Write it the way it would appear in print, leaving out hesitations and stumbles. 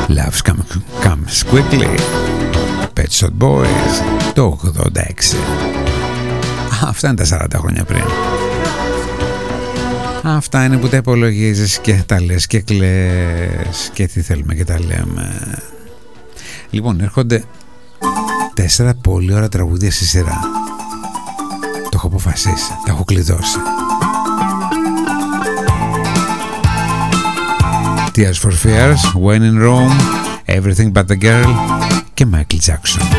Love's Comes Quickly, Pet Shop Boys, το 86. Αυτά είναι τα 40 χρόνια πριν. Αυτά είναι που τα υπολογίζεις και τα λες και κλαις και τι θέλουμε και τα λέμε. Λοιπόν, έρχονται 4 πολύ ωραία τραγούδια στη σειρά. Το έχω αποφασίσει, τα έχω κλειδώσει. Tears for Fears, When in Rome, Everything But the Girl και Michael Jackson.